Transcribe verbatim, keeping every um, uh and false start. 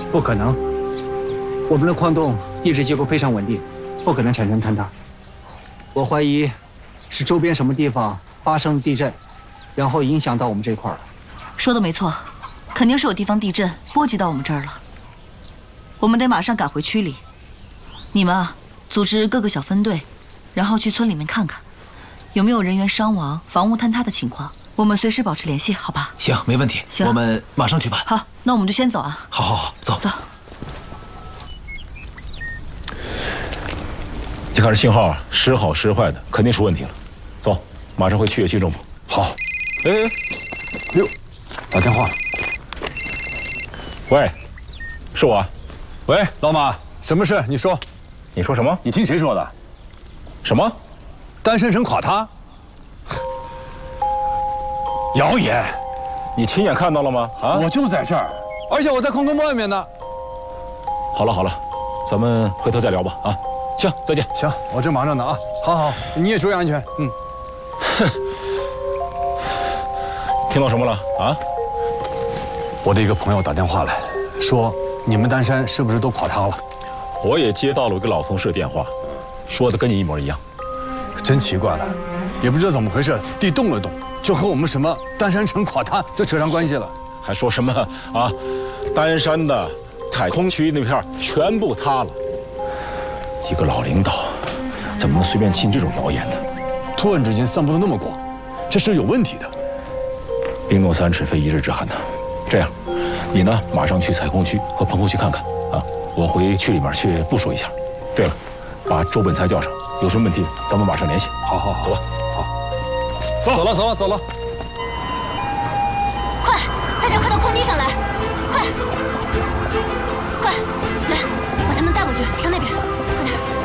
不可能，我们的矿洞地质结构非常稳定，不可能产生坍塌。我怀疑是周边什么地方发生地震，然后影响到我们这块了。 说的没错，肯定是有地方地震波及到我们这儿了。我们得马上赶回区里。你们啊，组织各个小分队，然后去村里面看看，有没有人员伤亡、房屋坍塌的情况。我们随时保持联系，好吧？ 行，没问题。 行， 我们马上去办。 好，那我们就先走啊。 好好好，走走。 你看这信号啊，时好时坏的，肯定出问题了。走，马上回区域区政府。 好。 哎， 哟，打电话了。 喂，是我。 喂，老马，什么事？你说。 你说什么？ 你听谁说的？ 什么？ 丹山城垮塌？谣言。 你亲眼看到了吗？啊！ 我就在这儿，而且我在矿坑外面呢。 好了好了，咱们回头再聊吧。啊，行，再见。 行，我这忙着呢啊。好好，你也注意安全。嗯。 哼。听到什么了？啊？ 我的一个朋友打电话来，说你们丹山是不是都垮塌了？ 我也接到了一个老同事的电话，说的跟你一模一样。 真奇怪了，也不知道怎么回事，地动了动，就和我们什么丹山城垮塌就扯上关系了。 还说什么啊？丹山的采空区那片全部塌了。一个老领导怎么能随便信这种谣言呢？ 突然之间散布的那么广，这是有问题的。 冰冻三尺非一日之寒呐。这样，你呢马上去采空区和棚户区看看啊，我回区里面去部署一下。对了，把周本才叫上，有什么问题咱们马上联系。 好好好， 走吧。 好，走了走了走了。